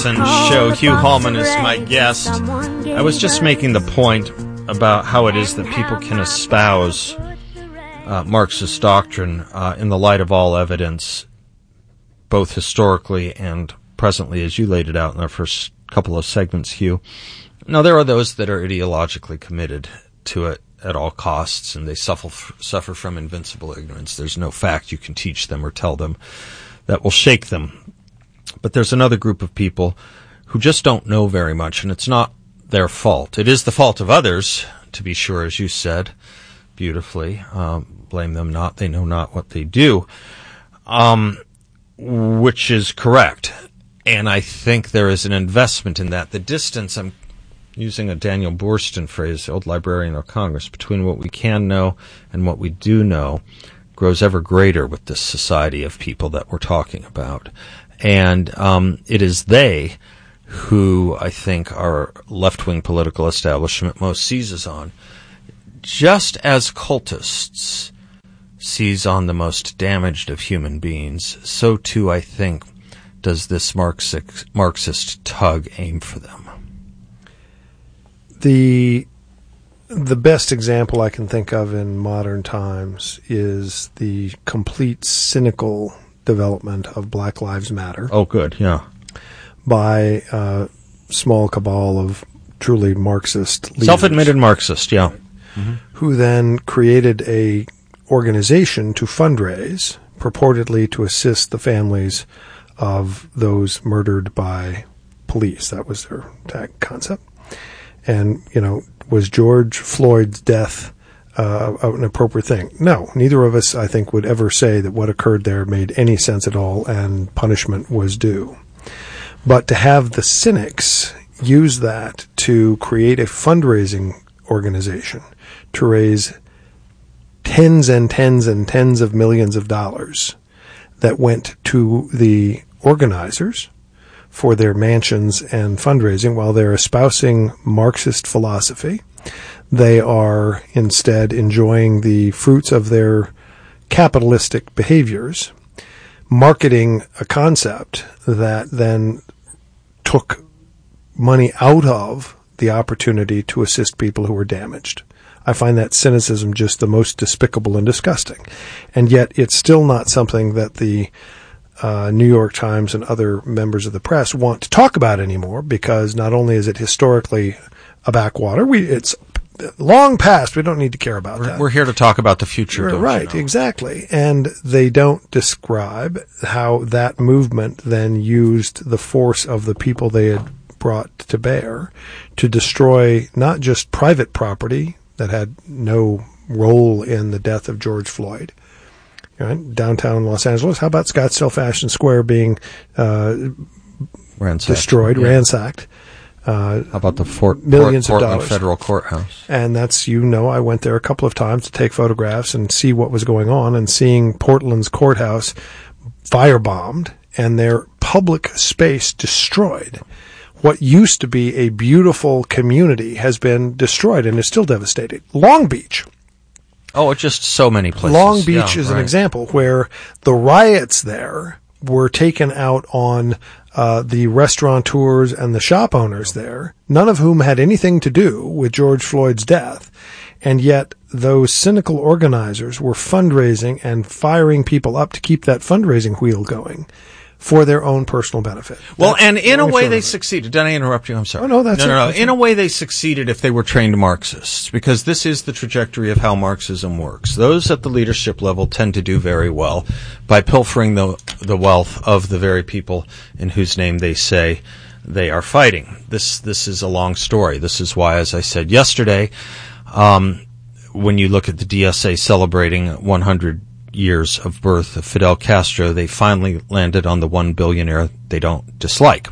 Citizen Show. Hugh Hallman is my guest. I was just making the point about how it is that people can espouse Marxist doctrine in the light of all evidence, both historically and presently, as you laid it out in our first couple of segments, Hugh. Now, there are those that are ideologically committed to it at all costs, and they suffer from invincible ignorance. There's no fact you can teach them or tell them that will shake them. But there's another group of people who just don't know very much, and it's not their fault. It is the fault of others, to be sure, as you said beautifully. Blame them not, they know not what they do, which is correct. And I think there is an investment in that. The distance, I'm using a Daniel Boorstin phrase, the old Librarian of Congress, between what we can know and what we do know grows ever greater with this society of people that we're talking about. And it is they who I think our left-wing political establishment most seizes on. Just as cultists seize on the most damaged of human beings, so too, I think, does this Marxist tug aim for them. The best example I can think of in modern times is the complete cynical development of Black Lives Matter. Oh, good, yeah. By a small cabal of truly Marxist leaders. Self-admitted Marxist, yeah. Mm-hmm. Who then created a organization to fundraise, purportedly to assist the families of those murdered by police. That was their concept. And, was George Floyd's death an appropriate thing? No. Neither of us, I think, would ever say that what occurred there made any sense at all and punishment was due. But to have the cynics use that to create a fundraising organization to raise tens and tens and tens of millions of dollars that went to the organizers for their mansions and fundraising while they're espousing Marxist philosophy. They are instead enjoying the fruits of their capitalistic behaviors, marketing a concept that then took money out of the opportunity to assist people who were damaged. I find that cynicism just the most despicable and disgusting. And yet it's still not something that the New York Times and other members of the press want to talk about anymore, because not only is it historically a backwater, it's long past. We don't need to care about that. We're here to talk about the future, don't right, you know? Exactly. And they don't describe how that movement then used the force of the people they had brought to bear to destroy not just private property that had no role in the death of George Floyd, right? Downtown Los Angeles. How about Scottsdale Fashion Square being destroyed, ransacked? How about the millions of Portland dollars. Federal Courthouse? And that's, I went there a couple of times to take photographs and see what was going on, and seeing Portland's courthouse firebombed and their public space destroyed. What used to be a beautiful community has been destroyed and is still devastated. Long Beach. Oh, it's just so many places. Long Beach is an example where the riots there were taken out on the restaurateurs and the shop owners there, none of whom had anything to do with George Floyd's death. And yet those cynical organizers were fundraising and firing people up to keep that fundraising wheel going for their own personal benefit. Well, and in a way they succeeded. Did I interrupt you? I'm sorry. Oh, no, that's No. In a way they succeeded if they were trained Marxists, because this is the trajectory of how Marxism works. Those at the leadership level tend to do very well by pilfering the wealth of the very people in whose name they say they are fighting. This is a long story. This is why, as I said yesterday, when you look at the DSA celebrating 100 years of birth of Fidel Castro, they finally landed on the one billionaire they don't dislike.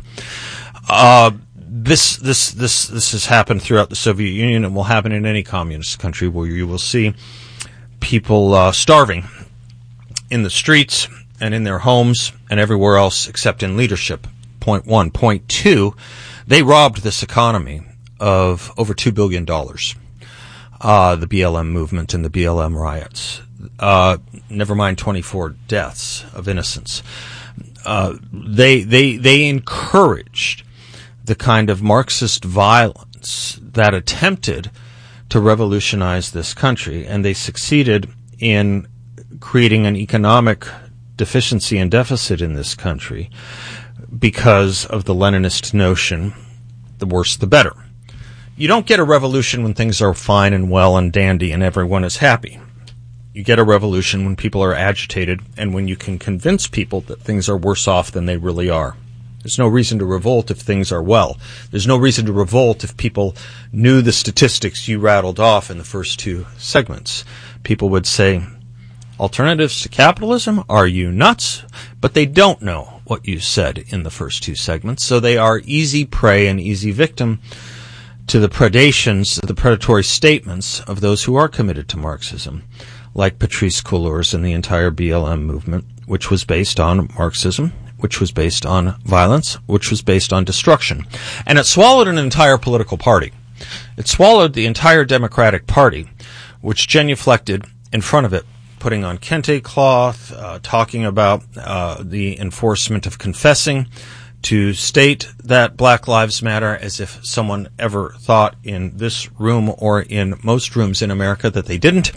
This has happened throughout the Soviet Union and will happen in any communist country, where you will see people starving in the streets and in their homes and everywhere else except in leadership. Point one. Point two, they robbed this economy of over $2 billion. The BLM movement and the BLM riots. Never mind 24 deaths of innocents. they encouraged the kind of Marxist violence that attempted to revolutionize this country, and they succeeded in creating an economic deficiency and deficit in this country because of the Leninist notion, the worse the better. You don't get a revolution when things are fine and well and dandy and everyone is happy. You get a revolution when people are agitated and when you can convince people that things are worse off than they really are. There's no reason to revolt if things are well. There's no reason to revolt if people knew the statistics you rattled off in the first two segments. People would say, alternatives to capitalism? Are you nuts? But they don't know what you said in the first two segments, so they are easy prey and easy victim to the predations, the predatory statements of those who are committed to Marxism, like Patrice Couleurs and the entire BLM movement, which was based on Marxism, which was based on violence, which was based on destruction. And it swallowed an entire political party. It swallowed the entire Democratic Party, which genuflected in front of it, putting on kente cloth, talking about the enforcement of confessing, to state that Black Lives Matter as if someone ever thought in this room or in most rooms in America that they didn't,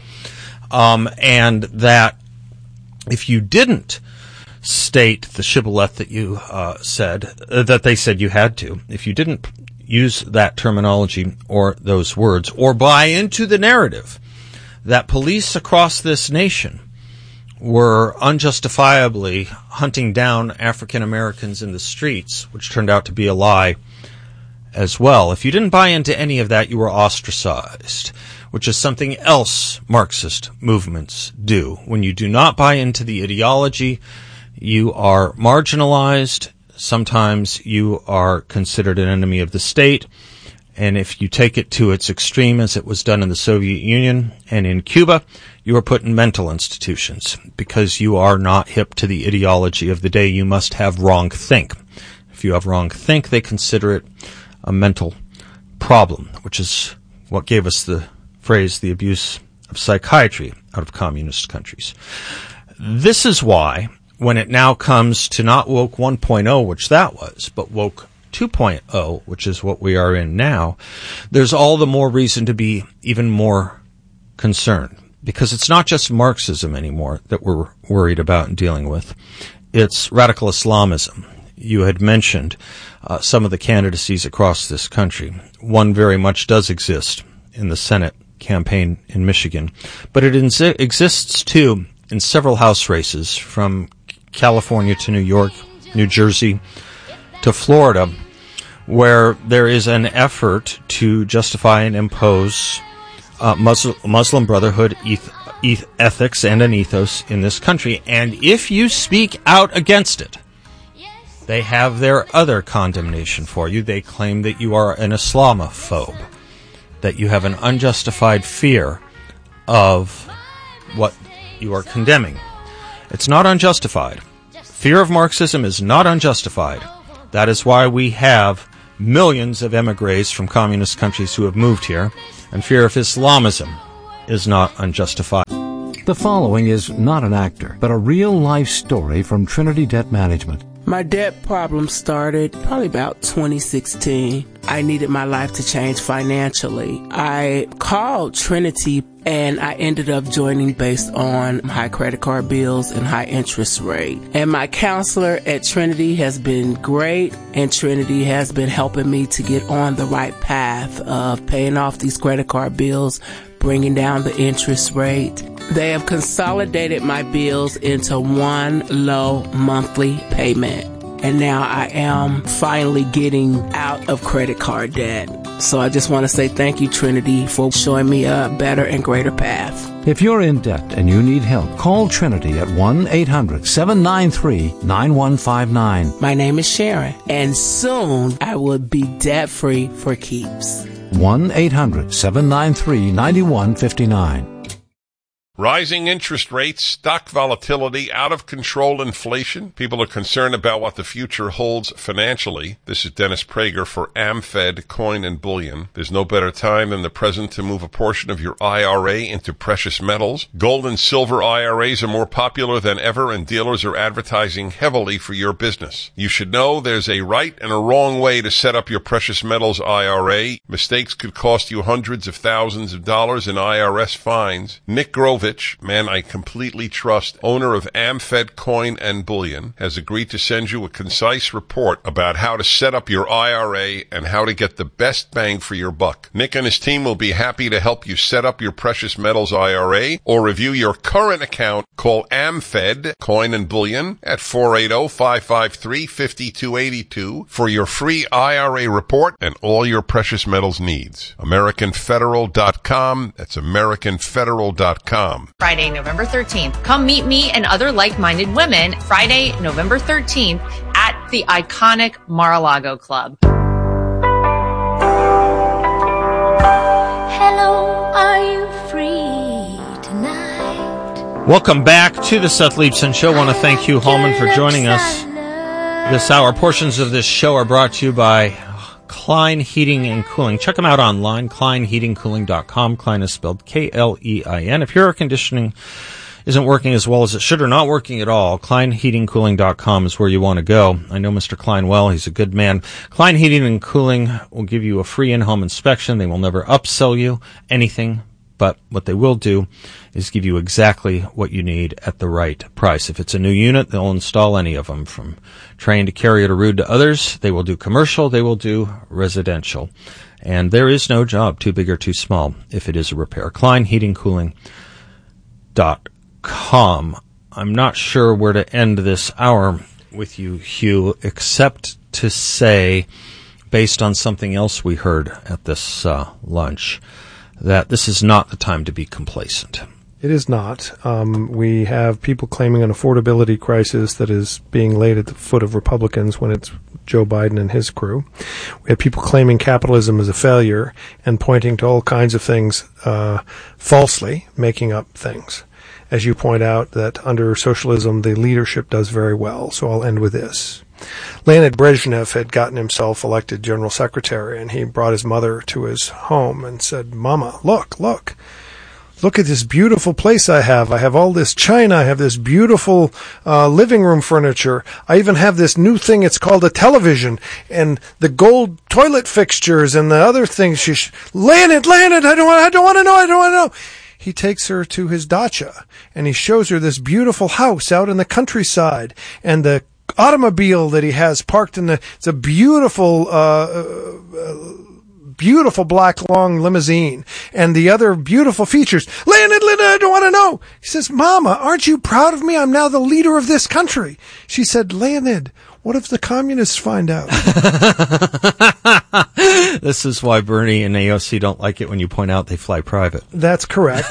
and that if you didn't state the shibboleth that you said, that they said you had to, if you didn't use that terminology or those words or buy into the narrative that police across this nation were unjustifiably hunting down African Americans in the streets, which turned out to be a lie as well. If you didn't buy into any of that, you were ostracized, which is something else Marxist movements do. When you do not buy into the ideology, you are marginalized. Sometimes you are considered an enemy of the state. And if you take it to its extreme, as it was done in the Soviet Union and in Cuba, you are put in mental institutions because you are not hip to the ideology of the day. You must have wrong think. If you have wrong think, they consider it a mental problem, which is what gave us the phrase, the abuse of psychiatry out of communist countries. This is why, when it now comes to not woke 1.0, which that was, but woke 2.0, which is what we are in now, there's all the more reason to be even more concerned, because it's not just Marxism anymore that we're worried about and dealing with. It's radical Islamism. You had mentioned some of the candidacies across this country. One very much does exist in the Senate campaign in Michigan, but it exists too in several House races from California to New York, New Jersey to Florida, where there is an effort to justify and impose Muslim Brotherhood ethics and an ethos in this country. And if you speak out against it, they have their other condemnation for you. They claim that you are an Islamophobe, that you have an unjustified fear of what you are condemning. It's not unjustified. Fear of Marxism is not unjustified. That is why we have millions of emigres from communist countries who have moved here, and fear of Islamism is not unjustified. The following is not an actor, but a real-life story from Trinity Debt Management. My debt problem started probably about 2016. I needed my life to change financially. I called Trinity and I ended up joining based on high credit card bills and high interest rate. And my counselor at Trinity has been great, and Trinity has been helping me to get on the right path of paying off these credit card bills, bringing down the interest rate. They have consolidated my bills into one low monthly payment. And now I am finally getting out of credit card debt. So I just want to say thank you, Trinity, for showing me a better and greater path. If you're in debt and you need help, call Trinity at 1-800-793-9159. My name is Sharon, and soon I will be debt-free for keeps. 1-800-793-9159. Rising interest rates, stock volatility, out-of-control inflation. People are concerned about what the future holds financially. This is Dennis Prager for AmFed Coin and Bullion. There's no better time than the present to move a portion of your IRA into precious metals. Gold and silver IRAs are more popular than ever, and dealers are advertising heavily for your business. You should know there's a right and a wrong way to set up your precious metals IRA. Mistakes could cost you hundreds of thousands of dollars in IRS fines. Nick Grovich, man I completely trust, owner of AmFed Coin and Bullion, has agreed to send you a concise report about how to set up your IRA and how to get the best bang for your buck. Nick and his team will be happy to help you set up your precious metals IRA or review your current account. Call AmFed Coin and Bullion at 480-553-5282 for your free IRA report and all your precious metals needs. AmericanFederal.com. That's AmericanFederal.com. Friday, November 13th. Come meet me and other like-minded women Friday, November 13th at the iconic Mar-a-Lago Club. Hello, are you free tonight? Welcome back to the Seth Leibsohn Show. I want to thank Hugh Hallman for joining us this hour. Portions of this show are brought to you by Klein Heating and Cooling. Check them out online, kleinheatingcooling.com. Klein is spelled K-L-E-I-N. If your air conditioning isn't working as well as it should or not working at all, kleinheatingcooling.com is where you want to go. I know Mr. Klein well. He's a good man. Klein Heating and Cooling will give you a free in-home inspection. They will never upsell you anything, but what they will do is give you exactly what you need at the right price. If it's a new unit, they'll install any of them, from trained to carrier to rude to others. They will do commercial, they will do residential. And there is no job too big or too small if it is a repair. KleinHeatingCooling.com. I'm not sure where to end this hour with you, Hugh, except to say, based on something else we heard at this lunch, that this is not the time to be complacent. It is not. We have people claiming an affordability crisis that is being laid at the foot of Republicans when it's Joe Biden and his crew. We have people claiming capitalism is a failure and pointing to all kinds of things falsely, making up things. As you point out, that under socialism, the leadership does very well. So I'll end with this. Leonid Brezhnev had gotten himself elected general secretary, and he brought his mother to his home and said, "Mama, look at this beautiful place I have. I have all this china. I have this beautiful living room furniture. I even have this new thing. It's called a television, and the gold toilet fixtures and the other things." Leonid, I don't want to know. He takes her to his dacha, and he shows her this beautiful house out in the countryside, and the automobile that he has parked it's a beautiful black long limousine, and the other beautiful features. Leonid, I don't want to know. He says, "Mama, aren't you proud of me? I'm now the leader of this country." She said, "Leonid, what if the communists find out?" This is why Bernie and AOC don't like it when you point out they fly private. That's correct.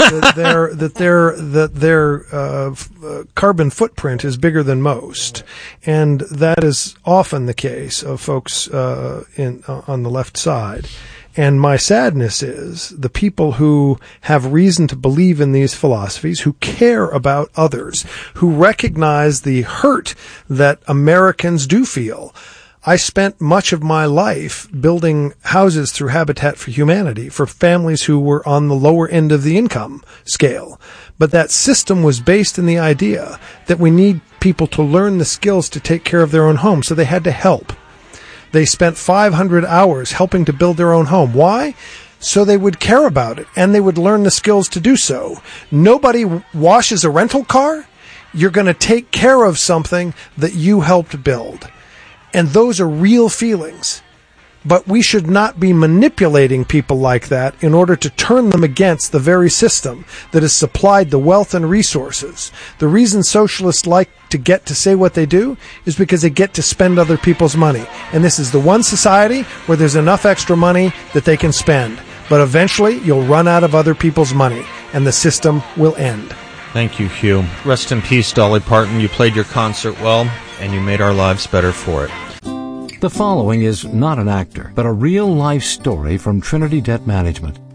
Their carbon footprint is bigger than most, and that is often the case of folks on the left side. And my sadness is the people who have reason to believe in these philosophies, who care about others, who recognize the hurt that Americans do feel. I spent much of my life building houses through Habitat for Humanity for families who were on the lower end of the income scale. But that system was based in the idea that we need people to learn the skills to take care of their own home, so they had to help. They spent 500 hours helping to build their own home. Why? So they would care about it, and they would learn the skills to do so. Nobody washes a rental car. You're going to take care of something that you helped build. And those are real feelings. But we should not be manipulating people like that in order to turn them against the very system that has supplied the wealth and resources. The reason socialists like to get to say what they do is because they get to spend other people's money. And this is the one society where there's enough extra money that they can spend. But eventually, you'll run out of other people's money, and the system will end. Thank you, Hugh. Rest in peace, Dolly Parton. You played your concert well, and you made our lives better for it. The following is not an actor, but a real-life story from Trinity Debt Management.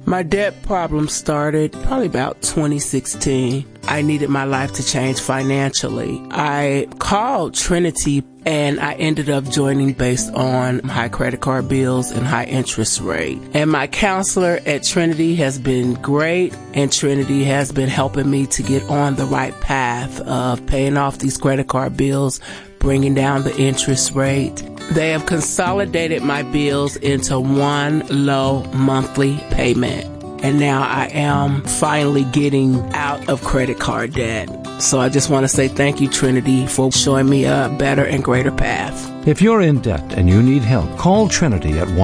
My debt problem started probably about 2016. I needed my life to change financially. I called Trinity and I ended up joining based on high credit card bills and high interest rate. And my counselor at Trinity has been great, and Trinity has been helping me to get on the right path of paying off these credit card bills, bringing down the interest rate. They have consolidated my bills into one low monthly payment. And now I am finally getting out of credit card debt. So I just want to say thank you, Trinity, for showing me a better and greater path. If you're in debt and you need help, call Trinity at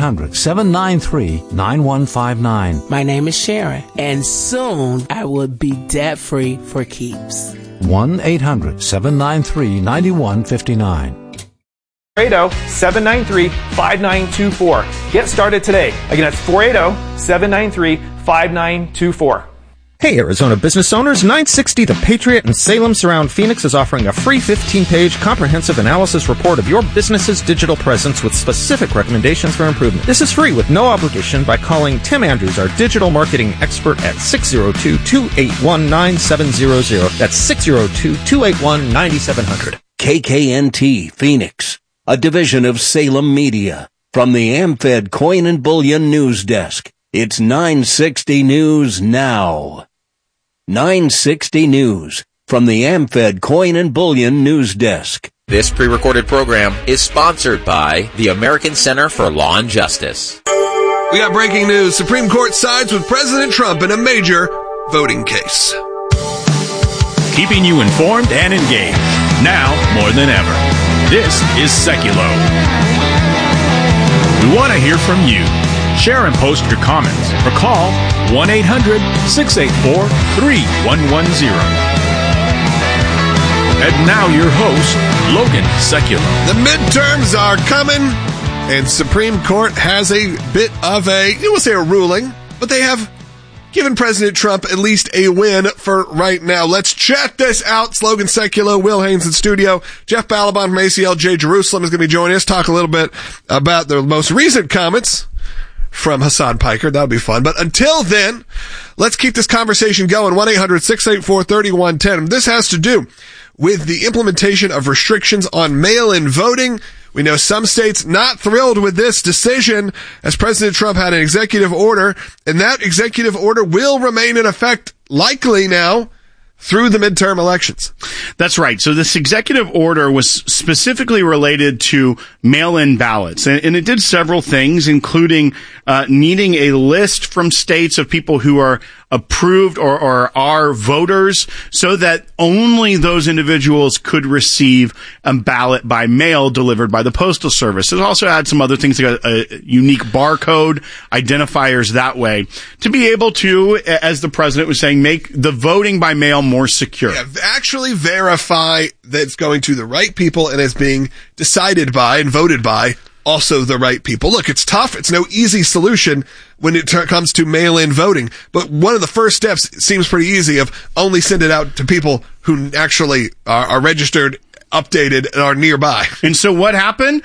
1-800-793-9159. My name is Sharon, and soon I will be debt-free for keeps. 1-800-793-9159. 480-793-5924. Get started today. Again, that's 480-793-5924. Hey, Arizona business owners, 960 The Patriot in Salem Surround Phoenix is offering a free 15-page comprehensive analysis report of your business's digital presence with specific recommendations for improvement. This is free with no obligation by calling Tim Andrews, our digital marketing expert, at 602-281-9700. That's 602-281-9700. KKNT Phoenix, a division of Salem Media. From the AmFed Coin and Bullion News Desk, it's 960 News Now. 960 News from the AmFed Coin and Bullion News Desk. This pre-recorded program is sponsored by the American Center for Law and Justice. We got breaking news. Supreme Court sides with President Trump in a major voting case. Keeping you informed and engaged, now more than ever. This is Seculo. We want to hear from you. Share and post your comments or call 1-800-684-3110. And now your host, Logan Seculo. The midterms are coming, and Supreme Court has a bit of a, you will say a ruling, but they have given President Trump at least a win for right now. Let's check this out. Logan Seculo, Will Haynes in studio. Jeff Balaban from ACLJ Jerusalem is going to be joining us, talk a little bit about the most recent comments from Hassan Piker. That would be fun. But until then, let's keep this conversation going. 1-800-684-3110. This has to do with the implementation of restrictions on mail-in voting. We know some states not thrilled with this decision, as President Trump had an executive order, and that executive order will remain in effect likely now through the midterm elections. That's right. So this executive order was specifically related to mail-in ballots, and it did several things, including needing a list from states of people who are approved or are voters, so that only those individuals could receive a ballot by mail delivered by the Postal Service. It also had some other things, like a unique barcode, identifiers that way, to be able to, as the president was saying, make the voting by mail more secure. Yeah, actually verify that it's going to the right people and is being decided by and voted by also the right people. Look, it's tough. It's no easy solution when it comes to mail-in voting. But one of the first steps seems pretty easy, of only send it out to people who actually are registered, updated, and are nearby. And so what happened?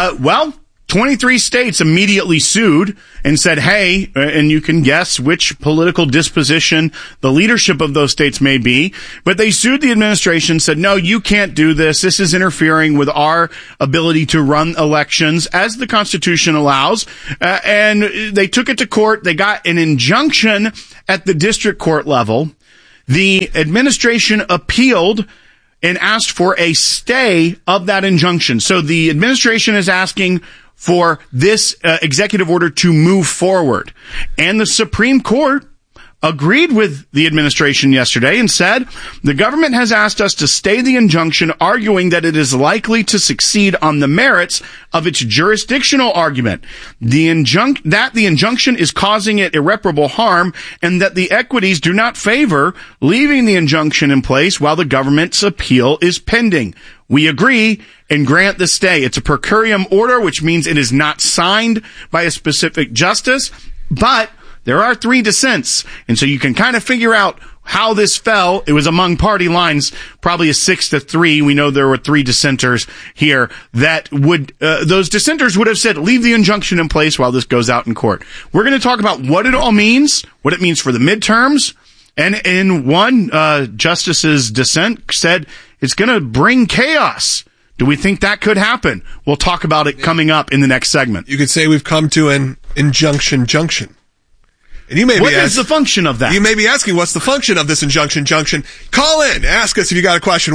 23 states immediately sued and said, hey, and you can guess which political disposition the leadership of those states may be, but they sued the administration, said, no, you can't do this. This is interfering with our ability to run elections as the Constitution allows. And they took it to court. They got an injunction at the district court level. The administration appealed and asked for a stay of that injunction. So the administration is asking for this executive order to move forward. And the Supreme Court agreed with the administration yesterday and said, the government has asked us to stay the injunction, arguing that it is likely to succeed on the merits of its jurisdictional argument. The injunction is causing it irreparable harm, and that the equities do not favor leaving the injunction in place while the government's appeal is pending. We agree and grant the stay. It's a per curiam order, which means it is not signed by a specific justice, but there are 3 dissents. And so you can kind of figure out how this fell. It was among party lines, probably a 6-3. We know there were 3 dissenters here that would, those dissenters would have said, leave the injunction in place while this goes out in court. We're going to talk about what it all means, what it means for the midterms. And in one, justice's dissent said it's going to bring chaos. Do we think that could happen? We'll talk about it coming up in the next segment. You could say we've come to an injunction junction. And you may what is the function of that? You may be asking, what's the function of this injunction junction? Call in. Ask us if you got a question.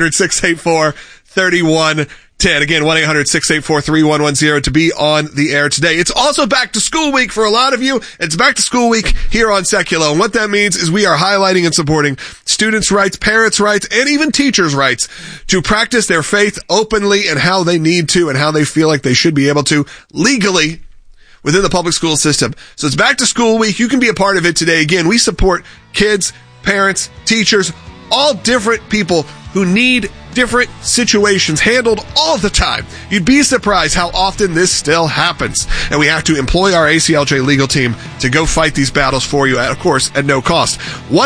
1-800-684-3110. Again, 1-800-684-3110 to be on the air today. It's also back to school week for a lot of you. It's back to school week here on Seculo. And what that means is we are highlighting and supporting students' rights, parents' rights, and even teachers' rights to practice their faith openly and how they need to and how they feel like they should be able to legally within the public school system. So it's back to school week. You can be a part of it today. Again, we support kids, parents, teachers, all different people who need different situations handled all the time. You'd be surprised how often this still happens. And we have to employ our ACLJ legal team to go fight these battles for you, of course, at no cost.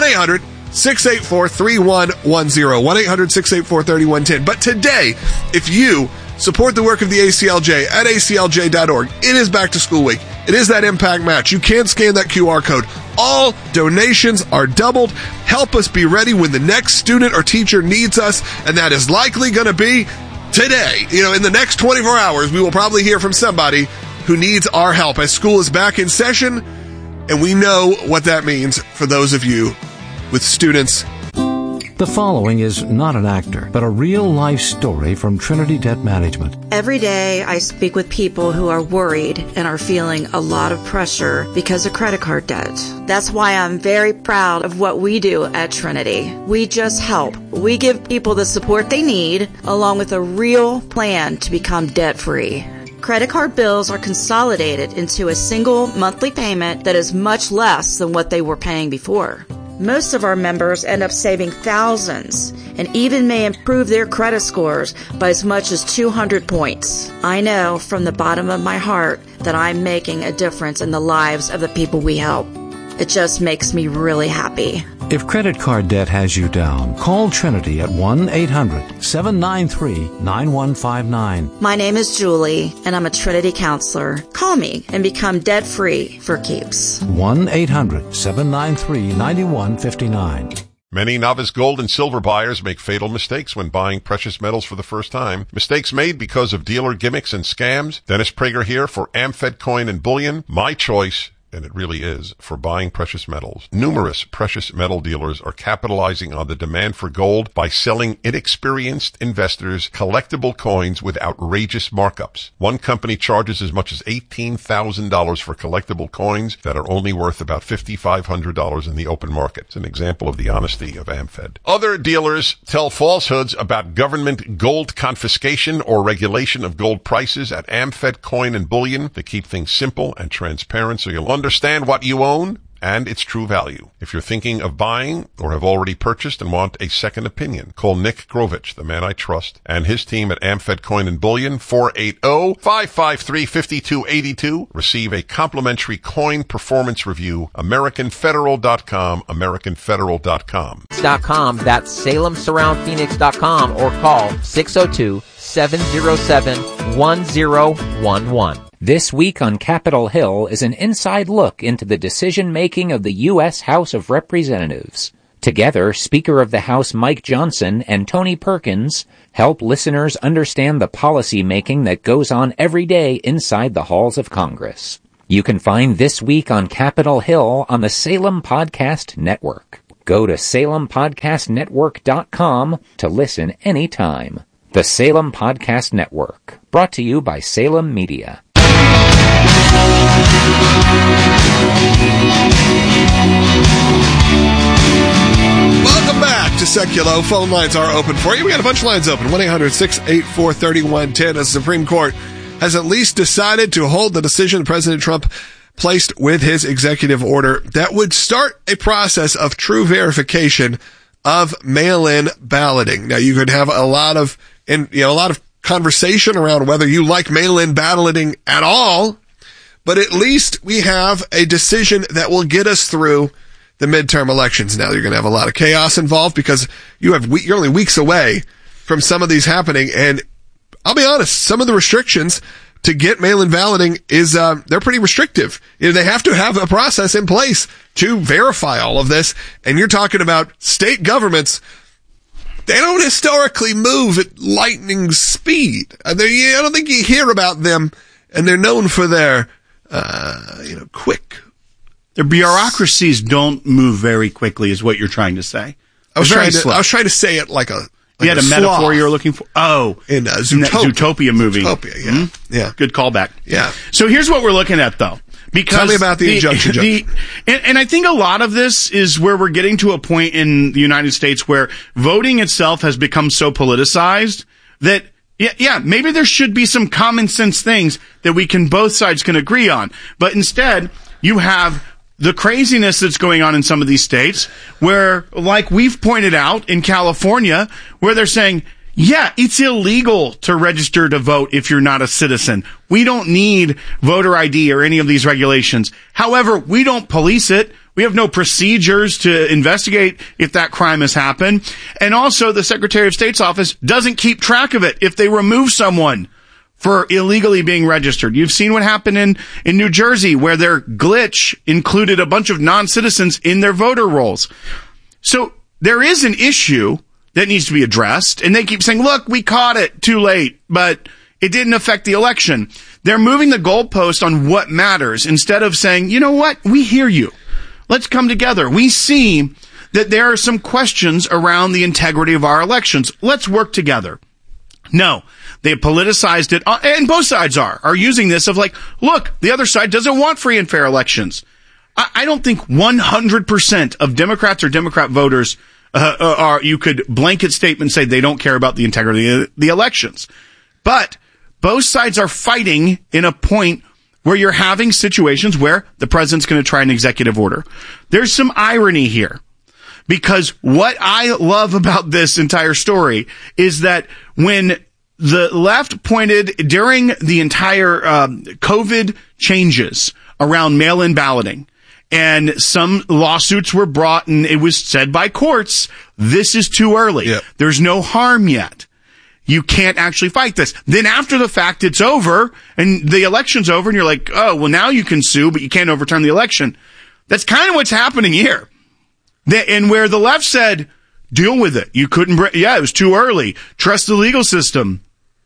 1-800-684-3110. 1-800-684-3110. But today, if you support the work of the ACLJ at aclj.org. It is back to school week. It is that impact match. You can scan that QR code. All donations are doubled. Help us be ready when the next student or teacher needs us, and that is likely going to be today. In the next 24 hours, we will probably hear from somebody who needs our help as school is back in session, and we know what that means for those of you with students. The following is not an actor, but a real-life story from Trinity Debt Management. Every day I speak with people who are worried and are feeling a lot of pressure because of credit card debt. That's why I'm very proud of what we do at Trinity. We just help. We give people the support they need, along with a real plan to become debt-free. Credit card bills are consolidated into a single monthly payment that is much less than what they were paying before. Most of our members end up saving thousands and even may improve their credit scores by as much as 200 points. I know from the bottom of my heart that I'm making a difference in the lives of the people we help. It just makes me really happy. If credit card debt has you down, call Trinity at 1-800-793-9159. My name is Julie, and I'm a Trinity counselor. Call me and become debt-free for keeps. 1-800-793-9159. Many novice gold and silver buyers make fatal mistakes when buying precious metals for the first time. Mistakes made because of dealer gimmicks and scams. Dennis Prager here for AmFed Coin and Bullion. My choice, and it really is, for buying precious metals. Numerous precious metal dealers are capitalizing on the demand for gold by selling inexperienced investors collectible coins with outrageous markups. One company charges as much as $18,000 for collectible coins that are only worth about $5,500 in the open market. It's an example of the honesty of AmFed. Other dealers tell falsehoods about government gold confiscation or regulation of gold prices at AmFed Coin and Bullion to keep things simple and transparent so you'll understand what you own and its true value. If you're thinking of buying or have already purchased and want a second opinion, call Nick Grovich, the man I trust, and his team at AmFed Coin and Bullion, 480-553-5282. Receive a complimentary coin performance review. AmericanFederal.com, AmericanFederal.com. That's SalemSurroundPhoenix.com or call 602-707-1011. This week on Capitol Hill is an inside look into the decision-making of the U.S. House of Representatives. Together, Speaker of the House Mike Johnson and Tony Perkins help listeners understand the policy-making that goes on every day inside the halls of Congress. You can find This Week on Capitol Hill on the Salem Podcast Network. Go to SalemPodcastNetwork.com to listen anytime. The Salem Podcast Network, brought to you by Salem Media. Welcome back to Seculo. Phone lines are open for you. We got a bunch of lines open. 1-800-684-3110. The Supreme Court has at least decided to hold the decision President Trump placed with his executive order that would start a process of true verification of mail-in balloting. Now, you could have a lot of conversation around whether you like mail-in balloting at all, but at least we have a decision that will get us through the midterm elections now. You're going to have a lot of chaos involved because you're only weeks away from some of these happening. And I'll be honest, some of the restrictions to get mail-in balloting is, they're pretty restrictive. They have to have a process in place to verify all of this. And you're talking about state governments. They don't historically move at lightning speed. I don't think you hear about them, and they're known for their, quick. Their bureaucracies don't move very quickly, is what you're trying to say. I was trying to say it like a. You had a metaphor you were looking for? Oh. In Zootopia movie. Zootopia, yeah. Mm-hmm. Yeah. Good callback. Yeah. So here's what we're looking at, though. Because tell me about the injunction. And I think a lot of this is where we're getting to a point in the United States where voting itself has become so politicized that, maybe there should be some common sense things that both sides can agree on. But instead, you have the craziness that's going on in some of these states where, like we've pointed out in California, where they're saying, it's illegal to register to vote if you're not a citizen. We don't need voter ID or any of these regulations. However, we don't police it. We have no procedures to investigate if that crime has happened. And also, the Secretary of State's office doesn't keep track of it if they remove someone for illegally being registered. You've seen what happened in New Jersey, where their glitch included a bunch of non-citizens in their voter rolls. So there is an issue that needs to be addressed, and they keep saying, look, we caught it too late, but it didn't affect the election. They're moving the goalpost on what matters instead of saying, you know what, we hear you. Let's come together. We see that there are some questions around the integrity of our elections. Let's work together. No, they politicized it, and both sides are using this of like, look, the other side doesn't want free and fair elections. I don't think 100% of Democrats or Democrat voters you could blanket statement say they don't care about the integrity of the elections. But both sides are fighting in a point where you're having situations where the president's going to try an executive order. There's some irony here, because what I love about this entire story is that when the left pointed during the entire COVID changes around mail-in balloting, and some lawsuits were brought, and it was said by courts, this is too early. Yep. There's no harm yet. You can't actually fight this. Then after the fact, it's over, and the election's over, and you're like, oh, well, now you can sue, but you can't overturn the election. That's kind of what's happening here. And where the left said, deal with it. You couldn't, it was too early. Trust the legal system.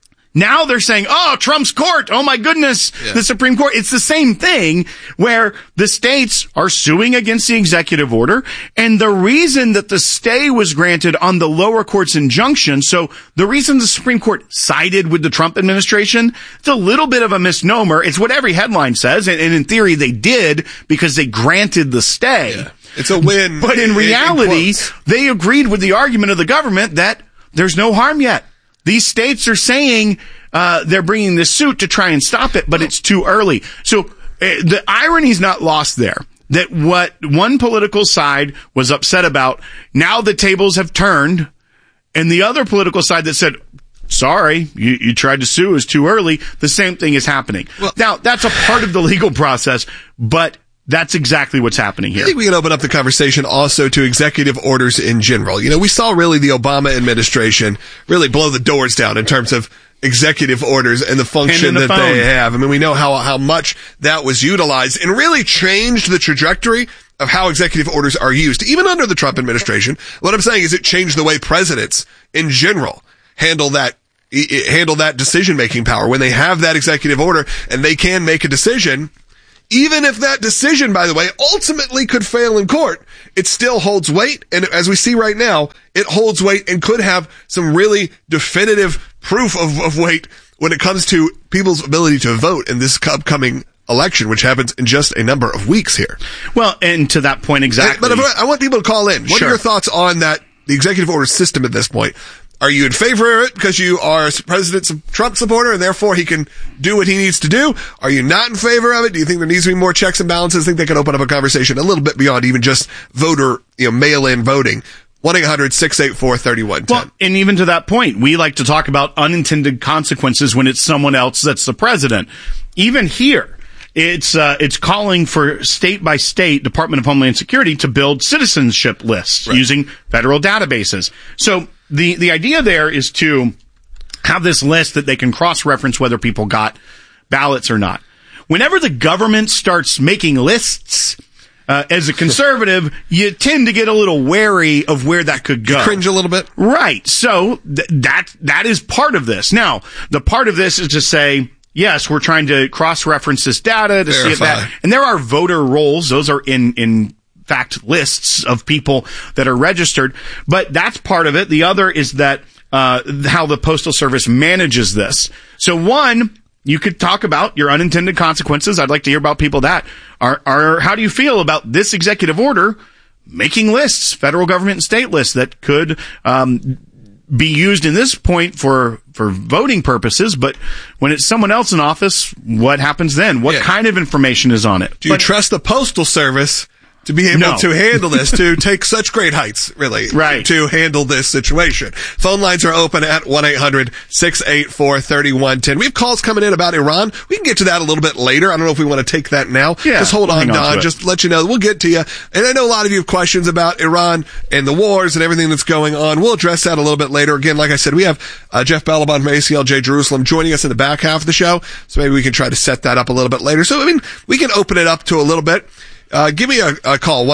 Now they're saying, oh, Trump's court. Oh, my goodness, the Supreme Court. It's the same thing where the states are suing against the executive order. And the reason that the stay was granted on the lower court's injunction, so the reason the Supreme Court sided with the Trump administration, it's a little bit of a misnomer. It's what every headline says. And in theory, they did because they granted the stay. Yeah. It's a win. But in reality, they agreed with the argument of the government that there's no harm yet. These states are saying they're bringing this suit to try and stop it, but it's too early. So the irony is not lost there. That what one political side was upset about, now the tables have turned, and the other political side that said, sorry, you tried to sue, it's too early, the same thing is happening. Well, now, that's a part of the legal process, but that's exactly what's happening here. I think we can open up the conversation also to executive orders in general. You know, we saw really the Obama administration really blow the doors down in terms of executive orders and the function that they have. I mean, we know how much that was utilized and really changed the trajectory of how executive orders are used, even under the Trump administration. What I'm saying is it changed the way presidents in general handle that decision-making power. When they have that executive order and they can make a decision, even if that decision, by the way, ultimately could fail in court, it still holds weight. And as we see right now, it holds weight and could have some really definitive proof of weight when it comes to people's ability to vote in this upcoming election, which happens in just a number of weeks here. Well, and to that point exactly. But I want people to call in. What are your thoughts on that, the executive order system at this point? Are you in favor of it because you are a President Trump supporter and therefore he can do what he needs to do? Are you not in favor of it? Do you think there needs to be more checks and balances? I think they can open up a conversation a little bit beyond even just voter, mail-in voting. 1-800-684-3110. Well, and even to that point, we like to talk about unintended consequences when it's someone else that's the president. Even here, It's calling for state by state Department of Homeland Security to build citizenship lists using federal databases. So the idea there is to have this list that they can cross-reference whether people got ballots or not. Whenever the government starts making lists, as a conservative, you tend to get a little wary of where that could go. You cringe a little bit. Right. So that is part of this. Now, the part of this is to say, yes, we're trying to cross-reference this data to see if that, and there are voter rolls. Those are in fact lists of people that are registered, but that's part of it. The other is that, how the Postal Service manages this. So one, you could talk about your unintended consequences. I'd like to hear about people that are how do you feel about this executive order making lists, federal government and state lists that could be used in this point for voting purposes, but when it's someone else in office, what happens then? What kind of information is on it? Do you trust the Postal Service to be able to handle this, to take such great heights, really, to handle this situation? Phone lines are open at 1-800-684-3110. We have calls coming in about Iran. We can get to that a little bit later. I don't know if we want to take that now. Yeah, just hold on, Don. Just let you know. We'll get to you. And I know a lot of you have questions about Iran and the wars and everything that's going on. We'll address that a little bit later. Again, like I said, we have Jeff Bellabon from ACLJ Jerusalem joining us in the back half of the show, so maybe we can try to set that up a little bit later. So, I mean, we can open it up to a little bit. Give me a call,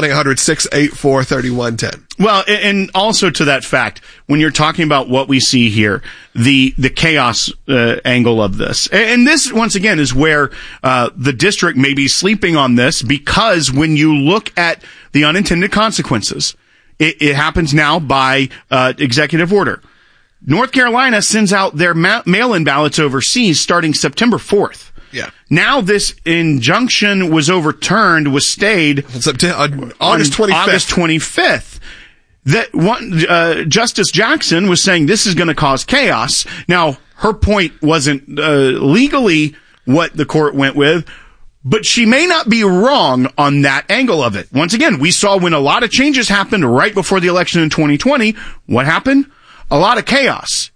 1-800-684-3110. Well, and also to that fact, when you're talking about what we see here, the chaos angle of this, and this, once again, is where the district may be sleeping on this, because when you look at the unintended consequences, it happens now by executive order. North Carolina sends out their mail-in ballots overseas starting September 4th. Yeah. Now this injunction was overturned, was stayed on August 25th. That one, Justice Jackson was saying this is going to cause chaos. Now, her point wasn't legally what the court went with, but she may not be wrong on that angle of it. Once again, we saw when a lot of changes happened right before the election in 2020, what happened? A lot of chaos.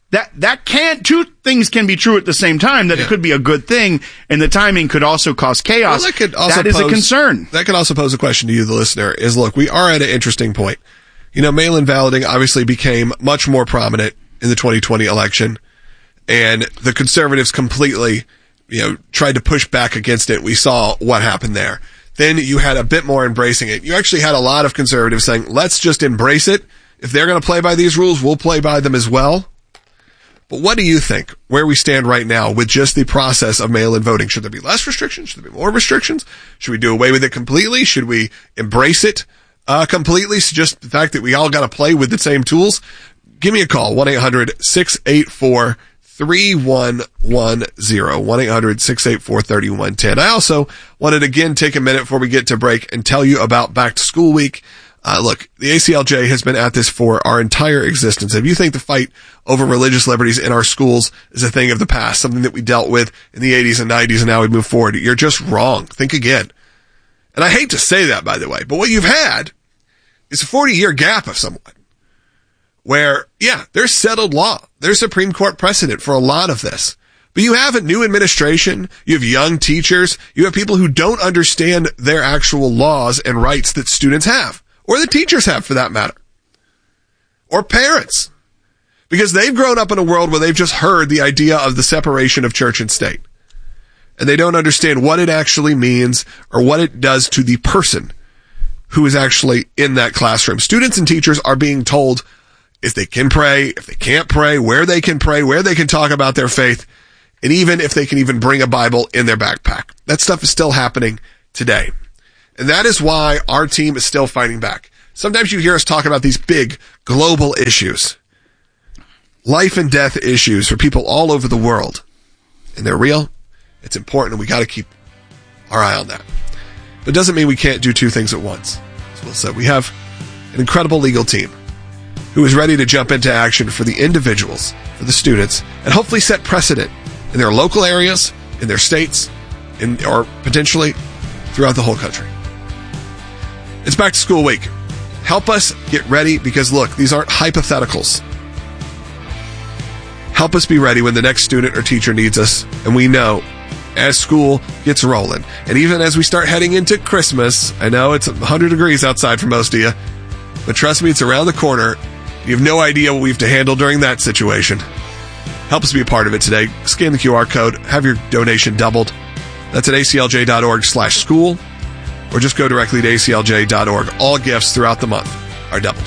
Two things can be true at the same time, that it could be a good thing, and the timing could also cause chaos. Well, that is a concern. That could also pose a question to you, the listener, is look, we are at an interesting point. You know, mail-in balloting obviously became much more prominent in the 2020 election, and the conservatives completely, tried to push back against it. We saw what happened there. Then you had a bit more embracing it. You actually had a lot of conservatives saying, let's just embrace it. If they're going to play by these rules, we'll play by them as well. But what do you think, where we stand right now with just the process of mail-in voting? Should there be less restrictions? Should there be more restrictions? Should we do away with it completely? Should we embrace it completely? So just the fact that we all got to play with the same tools? Give me a call, 1-800-684-3110, 1-800-684-3110. I also wanted to again take a minute before we get to break and tell you about Back to School Week. Look, the ACLJ has been at this for our entire existence. If you think the fight over religious liberties in our schools is a thing of the past, something that we dealt with in the 80s and 90s and now we move forward, you're just wrong. Think again. And I hate to say that, by the way, but what you've had is a 40-year gap of somewhat where, there's settled law. There's Supreme Court precedent for a lot of this. But you have a new administration, you have young teachers, you have people who don't understand their actual laws and rights that students have. Or the teachers have, for that matter. Or parents. Because they've grown up in a world where they've just heard the idea of the separation of church and state. And they don't understand what it actually means or what it does to the person who is actually in that classroom. Students and teachers are being told if they can pray, if they can't pray, where they can talk about their faith, and even if they can even bring a Bible in their backpack. That stuff is still happening today. And that is why our team is still fighting back. Sometimes you hear us talk about these big global issues, life and death issues for people all over the world. And they're real. It's important. And we got to keep our eye on that. But it doesn't mean we can't do two things at once. As Will said, we have an incredible legal team who is ready to jump into action for the individuals, for the students, and hopefully set precedent in their local areas, in their states, or potentially throughout the whole country. It's Back to School Week. Help us get ready because, look, these aren't hypotheticals. Help us be ready when the next student or teacher needs us, and we know as school gets rolling. And even as we start heading into Christmas, I know it's 100 degrees outside for most of you, but trust me, it's around the corner. You have no idea what we have to handle during that situation. Help us be a part of it today. Scan the QR code, have your donation doubled. That's at aclj.org/school, or just go directly to aclj.org. All gifts throughout the month are doubled.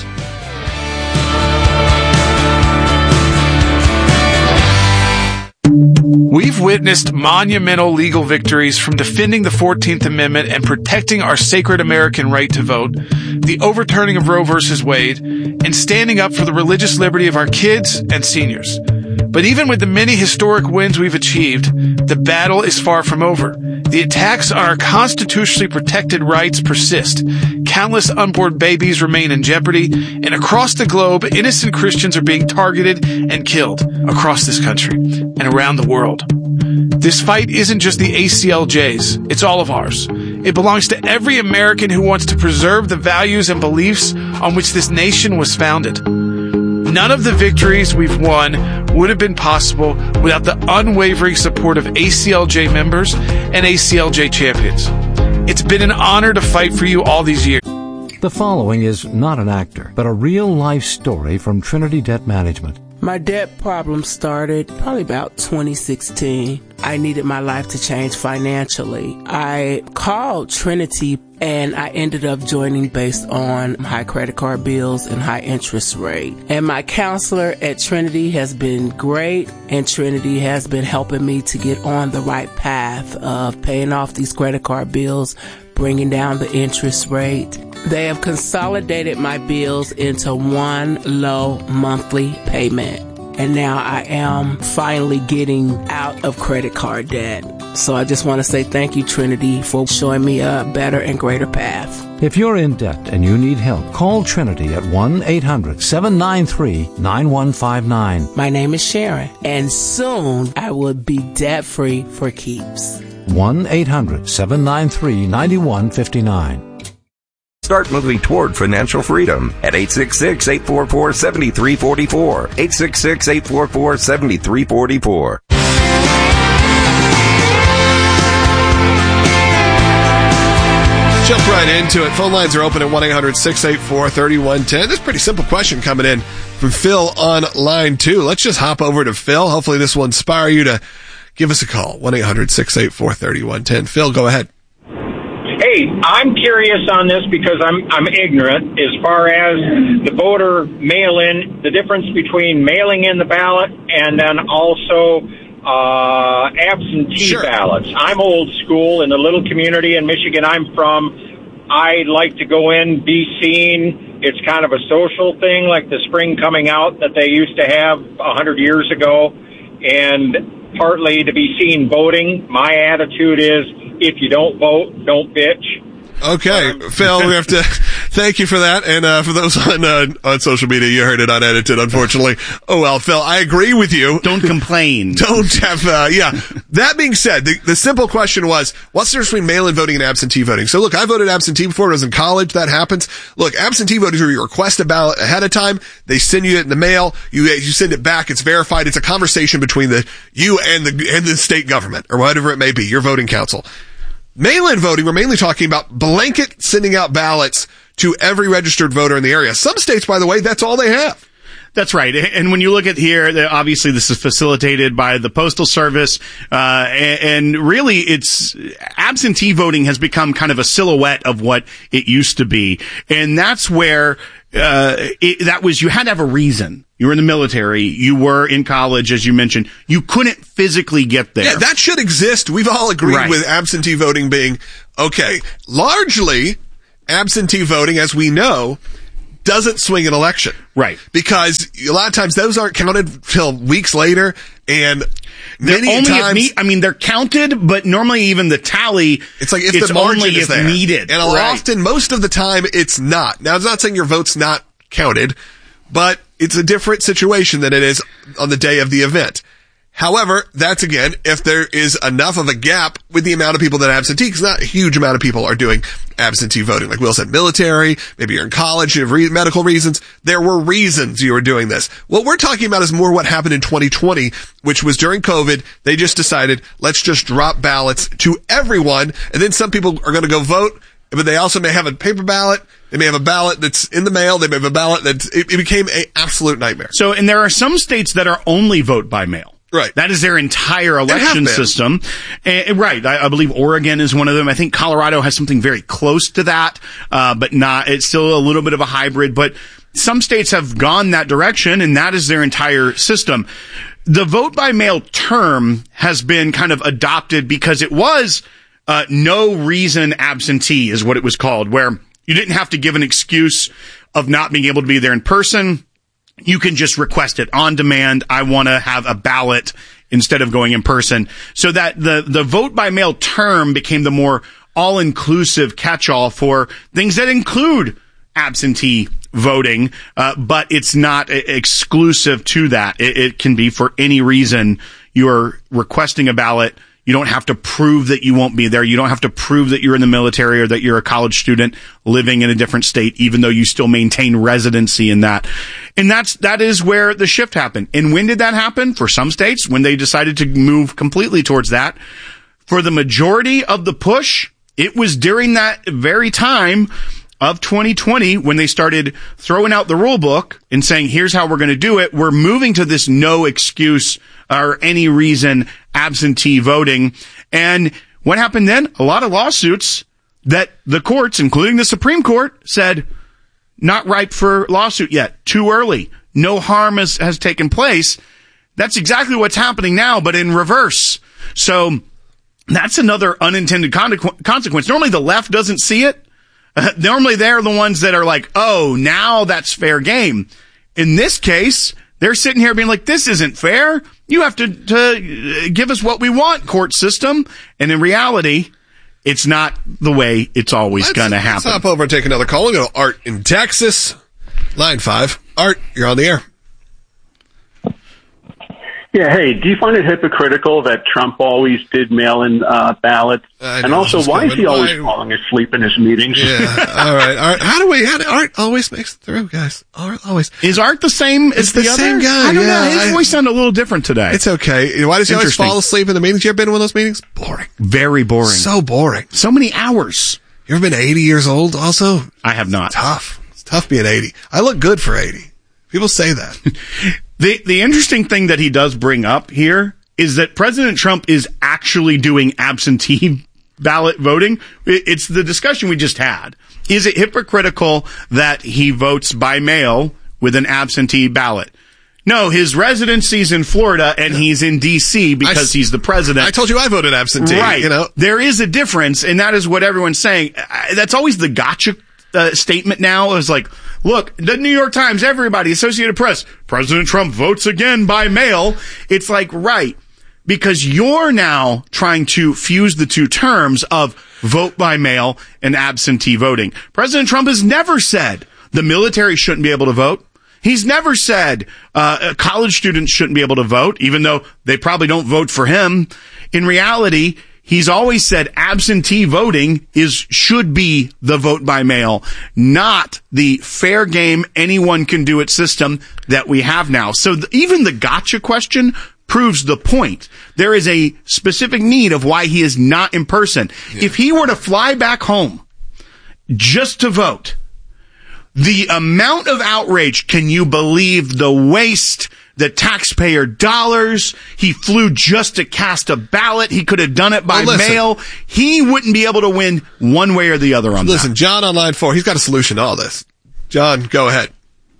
We've witnessed monumental legal victories from defending the 14th Amendment and protecting our sacred American right to vote, the overturning of Roe v. Wade, and standing up for the religious liberty of our kids and seniors. But even with the many historic wins we've achieved, the battle is far from over. The attacks on our constitutionally protected rights persist. Countless unborn babies remain in jeopardy, and across the globe, innocent Christians are being targeted and killed across this country and around the world. This fight isn't just the ACLJ's, it's all of ours. It belongs to every American who wants to preserve the values and beliefs on which this nation was founded. None of the victories we've won would have been possible without the unwavering support of ACLJ members and ACLJ champions. It's been an honor to fight for you all these years. The following is not an actor, but a real-life story from Trinity Debt Management. My debt problem started probably about 2016. I needed my life to change financially. I called Trinity and I ended up joining based on high credit card bills and high interest rate. And my counselor at Trinity has been great, and Trinity has been helping me to get on the right path of paying off these credit card bills, bringing down the interest rate. They have consolidated my bills into one low monthly payment. And now I am finally getting out of credit card debt. So I just want to say thank you, Trinity, for showing me a better and greater path. If you're in debt and you need help, call Trinity at 1-800-793-9159. My name is Sharon, and soon I will be debt-free for keeps. 1-800-793-9159. Start moving toward financial freedom at 866-844-7344. 866-844-7344. Jump right into it. Phone lines are open at 1-800-684-3110. This is a pretty simple question coming in from Phil on line 2. Let's just hop over to Phil. Hopefully this will inspire you to give us a call. 1-800-684-3110. Phil, go ahead. Hey, I'm curious on this because I'm ignorant as far as the voter mail-in, the difference between mailing in the ballot and then also absentee ballots. I'm old school in the little community in Michigan I'm from. I like to go in, be seen. It's kind of a social thing, like the spring coming out that they used to have 100 years ago, and partly to be seen voting. My attitude is, if you don't vote, don't bitch. Okay, Phil, we have to thank you for that. And for those on social media, you heard it unedited, unfortunately. Oh, well, Phil, I agree with you. Don't complain. Don't have, yeah. That being said, the simple question was, what's the difference between mail-in voting and absentee voting? So, look, I voted absentee before I was in college. That happens. Look, absentee voting is where you request a ballot ahead of time. They send you it in the mail. You send it back. It's verified. It's a conversation between you and the state government or whatever it may be, your voting council. Mail-in voting, we're mainly talking about blanket sending out ballots to every registered voter in the area. Some states, by the way, that's all they have. That's right. And when you look at here, obviously this is facilitated by the Postal Service. And really it's absentee voting has become kind of a silhouette of what it used to be. And that's where, you had to have a reason. You were in the military. You were in college, as you mentioned. You couldn't physically get there. Yeah, that should exist. We've all agreed with absentee voting being okay. Largely, absentee voting, as we know, doesn't swing an election. Right. Because a lot of times those aren't counted till weeks later, and many times... they're counted, but normally even the tally... It's like if the margin is there. Needed. And often, most of the time, it's not. Now, it's not saying your vote's not counted, but it's a different situation than it is on the day of the event. However, that's again, if there is enough of a gap with the amount of people that absentee, because not a huge amount of people are doing absentee voting. Like Will said, military, maybe you're in college, you have medical reasons. There were reasons you were doing this. What we're talking about is more what happened in 2020, which was during COVID. They just decided, let's just drop ballots to everyone. And then some people are going to go vote, but they also may have a paper ballot. They may have a ballot that's in the mail. They may have a ballot it became an absolute nightmare. So, and there are some states that are only vote by mail. Right. That is their entire election system. Right. I believe Oregon is one of them. I think Colorado has something very close to that, but it's still a little bit of a hybrid. But some states have gone that direction, and that is their entire system. The vote by mail term has been kind of adopted because it was no reason absentee is what it was called, where you didn't have to give an excuse of not being able to be there in person. You can just request it on demand. I want to have a ballot instead of going in person. So that the vote by mail term became the more all-inclusive catch-all for things that include absentee voting, but it's not exclusive to that. It can be for any reason you're requesting a ballot. You don't have to prove that you won't be there. You don't have to prove that you're in the military or that you're a college student living in a different state, even though you still maintain residency in that. And that is where the shift happened. And when did that happen? For some states, when they decided to move completely towards that. For the majority of the push, it was during that very time of 2020 when they started throwing out the rule book and saying, here's how we're going to do it. We're moving to this no excuse or any reason absentee voting. And what happened then? A lot of lawsuits that the courts, including the Supreme Court, said not ripe for lawsuit yet. Too early. No harm has taken place. That's exactly what's happening now, but in reverse. So that's another unintended consequence. Normally the left doesn't see it. Normally they're the ones that are like, oh, now that's fair game. In this case, they're sitting here being like, this isn't fair. You have to give us what we want, court system. And in reality, it's not the way it's always going to happen. Let's hop over and take another call. We'll go to Art in Texas. Line 5. Art, you're on the air. Yeah, hey, do you find it hypocritical that Trump always did mail-in ballots? And also, why is he always falling asleep in his meetings? Yeah, all right. Art always makes it through, guys. Art always. Is Art the same as the other? Same guy. I don't know. His voice sounded a little different today. It's okay. Why does he always fall asleep in the meetings? You ever been in one of those meetings? Boring. Very boring. So boring. So many hours. You ever been 80 years old also? I have not. It's tough being 80. I look good for 80. People say that. The interesting thing that he does bring up here is that President Trump is actually doing absentee ballot voting. It's the discussion we just had. Is it hypocritical that he votes by mail with an absentee ballot? No, his residency's in Florida and he's in D.C. because he's the president. I told you I voted absentee. Right. You know? There is a difference, and that is what everyone's saying. That's always the gotcha statement now. Is like, look, the New York Times, everybody, Associated Press, President Trump votes again by mail. It's like, right, because you're now trying to fuse the two terms of vote by mail and absentee voting. President Trump has never said the military shouldn't be able to vote. He's never said college students shouldn't be able to vote, even though they probably don't vote for him. In reality, he's always said absentee voting should be the vote by mail, not the fair game anyone can do it system that we have now. So even the gotcha question proves the point. There is a specific need of why he is not in person. Yeah. If he were to fly back home just to vote, the amount of outrage, can you believe the waste, the taxpayer dollars? He flew just to cast a ballot. He could have done it by mail. He wouldn't be able to win one way or the other on that. Listen, John on line 4, he's got a solution to all this. John, go ahead.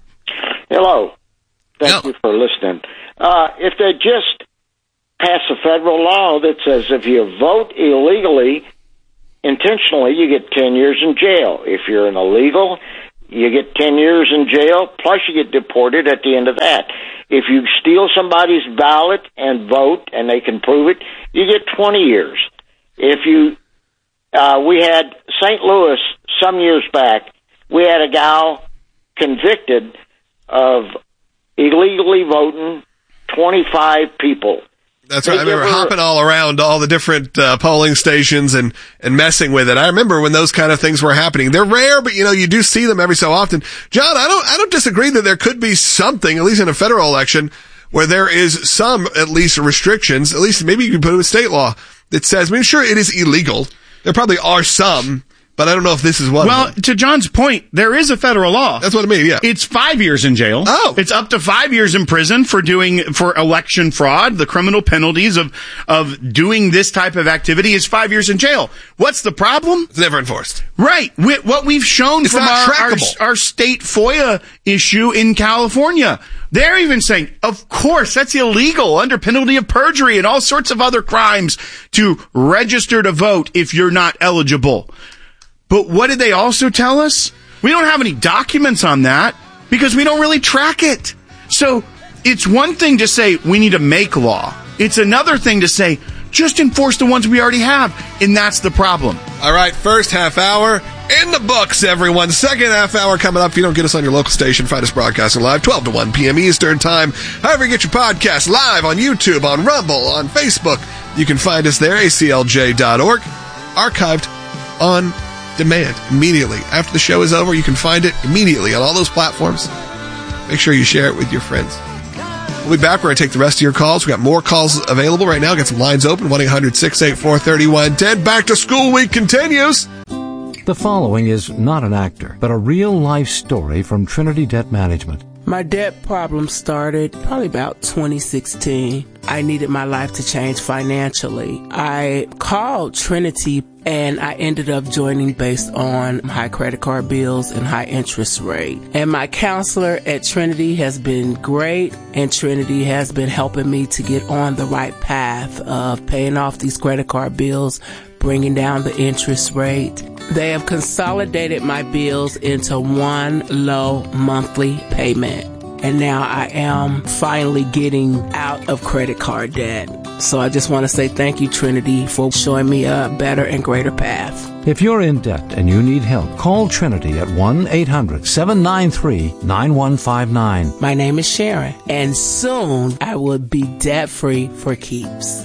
Hello. Thank you for listening. If they just pass a federal law that says if you vote illegally, intentionally, you get 10 years in jail. If you're an illegal, you get 10 years in jail, plus you get deported at the end of that. If you steal somebody's ballot and vote, and they can prove it, you get 20 years. If you, we had St. Louis some years back, we had a gal convicted of illegally voting 25 people. That's right. I remember hopping all around all the different polling stations and messing with it. I remember when those kind of things were happening. They're rare, but you do see them every so often. John, I don't disagree that there could be something, at least in a federal election, where there is some, at least, restrictions. At least maybe you can put it with state law that says, sure, it is illegal. There probably are some. But I don't know if this is one. Well, to John's point, there is a federal law. That's what I mean, yeah. It's 5 years in jail. Oh. It's up to 5 years in prison for election fraud. The criminal penalties of doing this type of activity is 5 years in jail. What's the problem? It's never enforced. Right. What we've shown from our state FOIA issue in California. They're even saying, of course, that's illegal under penalty of perjury and all sorts of other crimes to register to vote if you're not eligible. But what did they also tell us? We don't have any documents on that because we don't really track it. So it's one thing to say we need to make law. It's another thing to say just enforce the ones we already have. And that's the problem. All right, first half hour in the books, everyone. Second half hour coming up. If you don't get us on your local station, find us broadcasting live 12 to 1 p.m. Eastern Time. However you get your podcast, live on YouTube, on Rumble, on Facebook. You can find us there, aclj.org. Archived on demand immediately. After the show is over, you can find it immediately on all those platforms. Make sure you share it with your friends. We'll be back. We're going to take the rest of your calls. We got more calls available right now. Got some lines open. 1-800-684-3110. Back to school week continues. The following is not an actor, but a real-life story from Trinity Debt Management. My debt problem started probably about 2016. I needed my life to change financially. I called Trinity and I ended up joining based on high credit card bills and high interest rate. And my counselor at Trinity has been great, and Trinity has been helping me to get on the right path of paying off these credit card bills, bringing down the interest rate. They have consolidated my bills into one low monthly payment. And now I am finally getting out of credit card debt. So I just want to say thank you, Trinity, for showing me a better and greater path. If you're in debt and you need help, call Trinity at 1-800-793-9159. My name is Sharon, and soon I will be debt-free for keeps.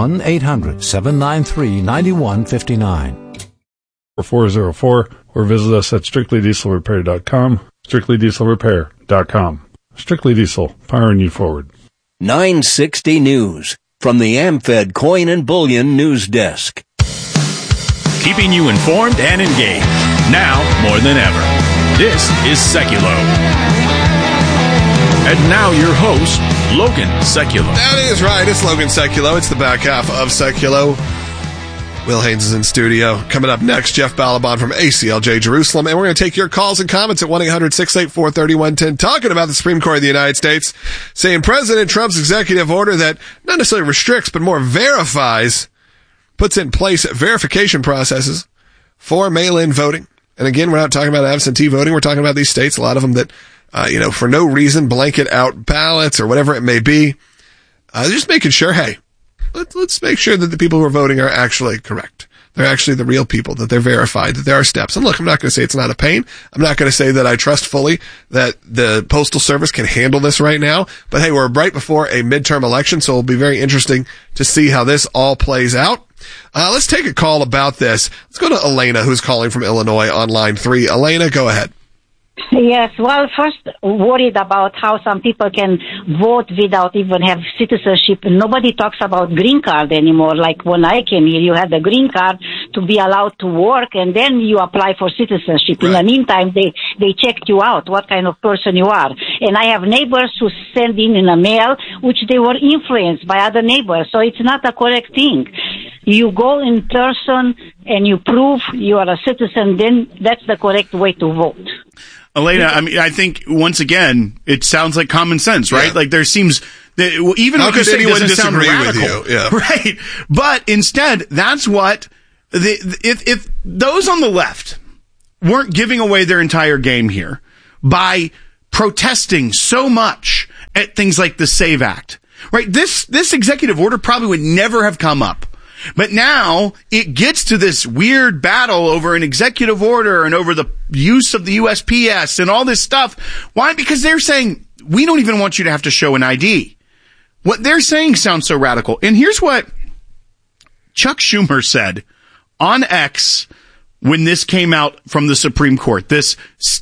1-800-793-9159. 404 or visit us at strictlydieselrepair.com, strictlydieselrepair.com. Strictly Diesel, powering you forward. 960 News from the AmFed Coin and Bullion News Desk. Keeping you informed and engaged. Now more than ever. This is Seculo. And now your host, Logan Seculo. That is right. It's Logan Seculo. It's the back half of Seculo. Will Haynes is in studio. Coming up next, Jeff Balaban from ACLJ Jerusalem. And we're going to take your calls and comments at 1-800-684-3110, talking about the Supreme Court of the United States, saying President Trump's executive order that not necessarily restricts, but more verifies, puts in place verification processes for mail-in voting. And again, we're not talking about absentee voting. We're talking about these states, a lot of them that, for no reason, blanket out ballots or whatever it may be. Just making sure, hey, let's make sure that the people who are voting are actually correct. They're actually the real people, that they're verified, that there are steps. And look, I'm not going to say it's not a pain. I'm not going to say that I trust fully that the Postal Service can handle this right now. But hey, we're right before a midterm election, so it'll be very interesting to see how this all plays out. Let's take a call about this. Let's go to Elena, who's calling from Illinois on line 3. Elena, go ahead. Yes, well, first worried about how some people can vote without even have citizenship. Nobody talks about green card anymore. Like when I came here, you had the green card to be allowed to work, and then you apply for citizenship. Right. In the meantime, they checked you out, what kind of person you are. And I have neighbors who send in a mail, which they were influenced by other neighbors. So it's not a correct thing. You go in person and you prove you are a citizen, then that's the correct way to vote. Elena, I mean, I think once again, it sounds like common sense, right? Yeah. Like there seems that even what you say doesn't sound radical, with you? Yeah. Right? But instead, that's what if those on the left weren't giving away their entire game here by protesting so much at things like the SAVE Act, right? This executive order probably would never have come up. But now it gets to this weird battle over an executive order and over the use of the USPS and all this stuff. Why? Because they're saying, we don't even want you to have to show an ID. What they're saying sounds so radical. And here's what Chuck Schumer said on X when this came out from the Supreme Court, this